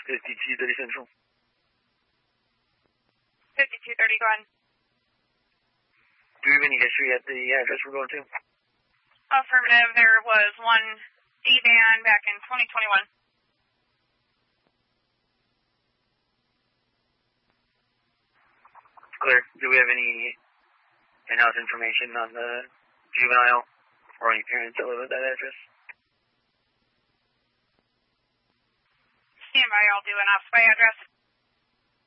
5230 Central. 5230, go ahead. Do we have any history at the address we're going to? Affirmative, there was one D-van back in 2021. Clear. Do we have any in-house information on the juvenile or any parents that live at that address? Stand by, I'll do an off-by address.